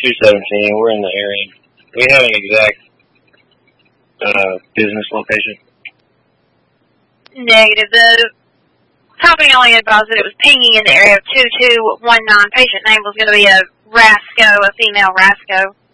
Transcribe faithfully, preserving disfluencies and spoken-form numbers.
two seventeen. We're in the area. Do we have an exact uh, business location? Negative. The company only advised that it was pinging in the area of two two one nine. Patient name was going to be a Rasco, a female Rasco.